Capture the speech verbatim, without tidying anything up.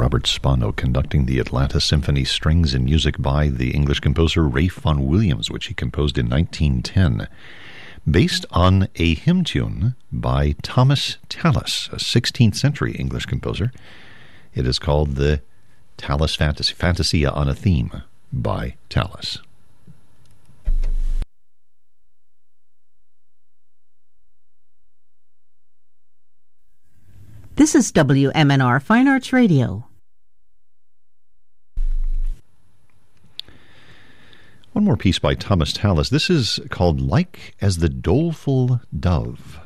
Robert Spano conducting the Atlanta Symphony Strings and music by the English composer Ralph Vaughan Williams, which he composed in nineteen ten, based on a hymn tune by Thomas Tallis, a sixteenth century English composer. It is called the Tallis Fantasy, Fantasia on a Theme by Tallis. This is W M N R Fine Arts Radio. One more piece by Thomas Tallis. This is called Like as the Doleful Dove.